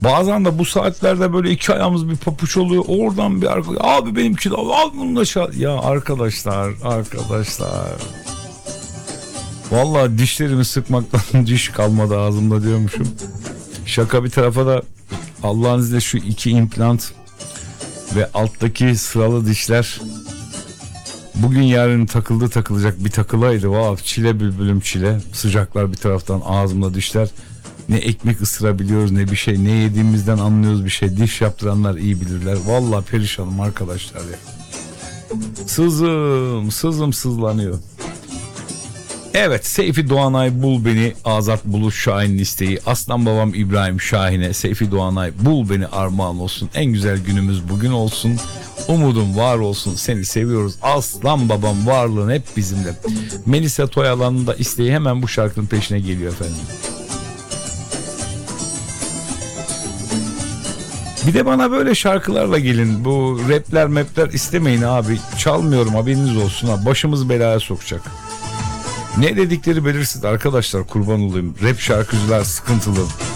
Bazen de bu saatlerde böyle iki ayağımız bir papuç oluyor. Oradan bir arka, abi benimki de al bunu da çal. Ya arkadaşlar. Vallahi dişlerimi sıkmaktan diş kalmadı ağzımda diyormuşum. Şaka bir tarafa da Allah'ın izniyle şu iki implant ve alttaki sıralı dişler bugün yarın takılacak bir takılaydı. Vav, çile bülbülüm çile. Sıcaklar bir taraftan, ağzımda dişler. Ne ekmek ısırabiliyoruz ne bir şey. Ne yediğimizden anlıyoruz bir şey. Diş yaptıranlar iyi bilirler. Vallahi perişanım arkadaşlar ya. Sızım sızlanıyor. Evet, Seyfi Doğanay bul beni, Azat Buluş Şahin listeyi. Aslan babam İbrahim Şahin'e Seyfi Doğanay bul beni armağan olsun. En güzel günümüz bugün olsun. Umudum var olsun, seni seviyoruz. Aslan babam, varlığın hep bizimle. Melisa Toyalan'ın da isteği hemen bu şarkının peşine geliyor efendim. Bir de bana böyle şarkılarla gelin. Bu rapler istemeyin abi. Çalmıyorum, haberiniz olsun ha. Başımız belaya sokacak. Ne dedikleri belirsiz arkadaşlar, kurban olayım. Rap şarkıcılar sıkıntılı.